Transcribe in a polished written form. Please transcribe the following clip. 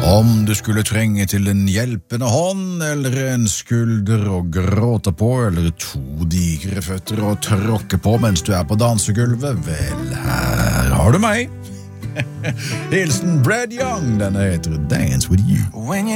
Om du skulle trenge til en hjelpende hånd, eller en skulder å gråte på, eller 2 digre føtter å tråkke på mens du på dansegulvet, vel, her har du meg. Hilsen Brad Young, denne heter Dance With You.